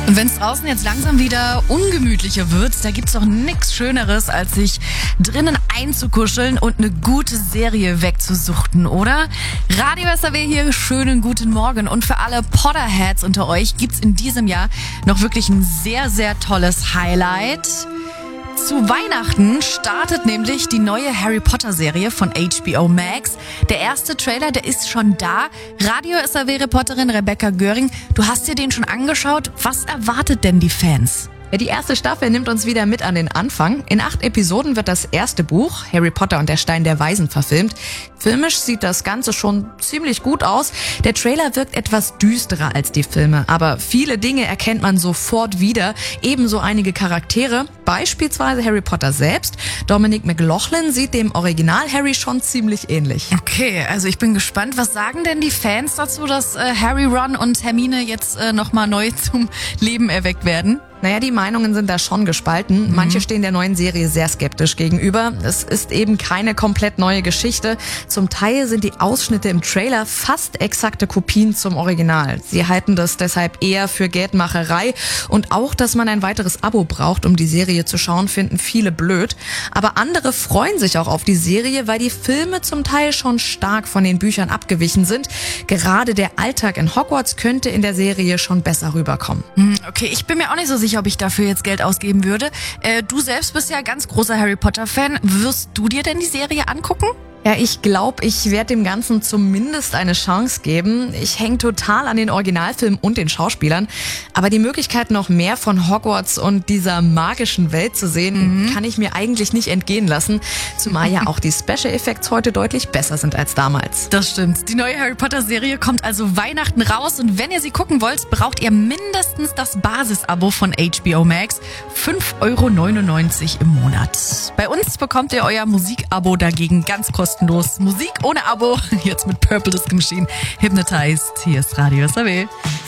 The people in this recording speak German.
Und wenn es draußen jetzt langsam wieder ungemütlicher wird, da gibt's doch nichts Schöneres, als sich drinnen einzukuscheln und eine gute Serie wegzusuchten, oder? Radio SAW hier, schönen guten Morgen. Und für alle Potterheads unter euch gibt's in diesem Jahr noch wirklich ein sehr, sehr tolles Highlight. Zu Weihnachten startet nämlich die neue Harry Potter Serie von HBO Max. Der erste Trailer, der ist schon da. Radio SAW-Reporterin Rebecca Göring, du hast dir den schon angeschaut. Was erwartet denn die Fans? Ja, die erste Staffel nimmt uns wieder mit an den Anfang. In 8 Episoden wird das erste Buch, Harry Potter und der Stein der Weisen, verfilmt. Filmisch sieht das Ganze schon ziemlich gut aus. Der Trailer wirkt etwas düsterer als die Filme, aber viele Dinge erkennt man sofort wieder. Ebenso einige Charaktere, beispielsweise Harry Potter selbst. Dominic McLaughlin sieht dem Original Harry schon ziemlich ähnlich. Okay, also ich bin gespannt. Was sagen denn die Fans dazu, dass Harry, Ron und Hermine jetzt nochmal neu zum Leben erweckt werden? Naja, die Meinungen sind da schon gespalten. Manche stehen der neuen Serie sehr skeptisch gegenüber. Es ist eben keine komplett neue Geschichte. Zum Teil sind die Ausschnitte im Trailer fast exakte Kopien zum Original. Sie halten das deshalb eher für Geldmacherei. Und auch, dass man ein weiteres Abo braucht, um die Serie zu schauen, finden viele blöd. Aber andere freuen sich auch auf die Serie, weil die Filme zum Teil schon stark von den Büchern abgewichen sind. Gerade der Alltag in Hogwarts könnte in der Serie schon besser rüberkommen. Okay, ich bin mir auch nicht so sicher, ob ich dafür jetzt Geld ausgeben würde. Du selbst bist ja ganz großer Harry Potter-Fan. Wirst du dir denn die Serie angucken? Ja, ich glaube, ich werde dem Ganzen zumindest eine Chance geben. Ich hänge total an den Originalfilmen und den Schauspielern. Aber die Möglichkeit, noch mehr von Hogwarts und dieser magischen Welt zu sehen, kann ich mir eigentlich nicht entgehen lassen. Zumal ja auch die Special Effects heute deutlich besser sind als damals. Das stimmt. Die neue Harry Potter-Serie kommt also Weihnachten raus. Und wenn ihr sie gucken wollt, braucht ihr mindestens das Basisabo von HBO Max. 5,99 € im Monat. Bei uns bekommt ihr euer Musikabo dagegen ganz kostenlos. Musik ohne Abo, jetzt mit Purple Disco Machine, Hypnotized. Hier ist Radio SAW.